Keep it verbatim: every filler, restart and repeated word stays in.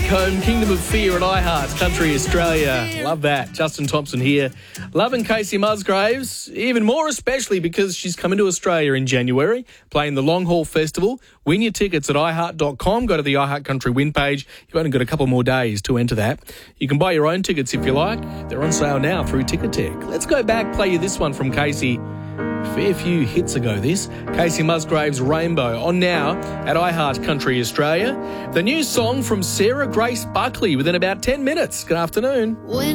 Home, Kingdom of Fear at iHeart Country Australia. Love that. Justin Thompson here. Loving Casey Musgraves, even more especially because she's coming to Australia in January, playing the Long Haul Festival. Win your tickets at i heart dot com. Go to the iHeart Country win page. You've only got a couple more days to enter that. You can buy your own tickets if you like. They're on sale now through Ticketek. Let's go back, play you this one from Casey. Fair few hits ago this. Casey Musgraves' Rainbow on now at iHeart Country Australia. The new song from Sarah Grace Buckley within about ten minutes. Good afternoon. When